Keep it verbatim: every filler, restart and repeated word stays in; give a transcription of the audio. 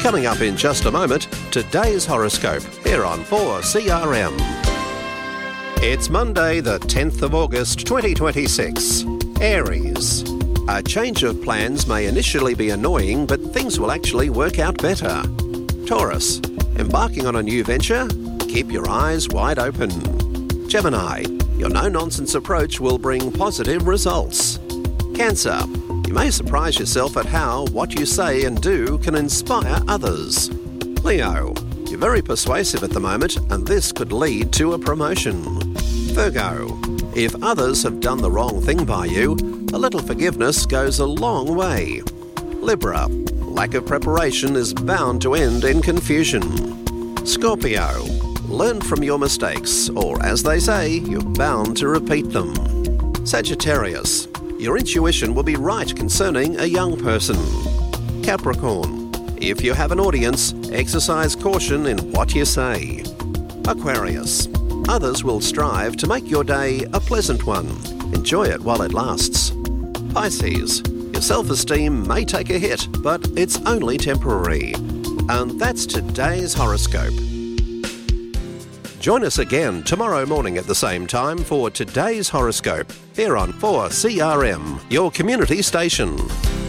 Coming up in just a moment, today's horoscope here on four C R M. It's Monday, the tenth of August, twenty twenty-six. Aries. A change of plans may initially be annoying, but things will actually work out better. Taurus. Embarking on a new venture? Keep your eyes wide open. Gemini. Your no-nonsense approach will bring positive results. Cancer. You may surprise yourself at how what you say and do can inspire others. Leo. You're very persuasive at the moment, and this could lead to a promotion. Virgo. If others have done the wrong thing by you, a little forgiveness goes a long way. Libra. Lack of preparation is bound to end in confusion. Scorpio. Learn from your mistakes, or as they say, you're bound to repeat them. Sagittarius. Your intuition will be right concerning a young person. Capricorn. If you have an audience, exercise caution in what you say. Aquarius. Others will strive to make your day a pleasant one. Enjoy it while it lasts. Pisces. Your self-esteem may take a hit, but it's only temporary. And that's today's horoscope. Join us again tomorrow morning at the same time for today's horoscope here on four C R M, your community station.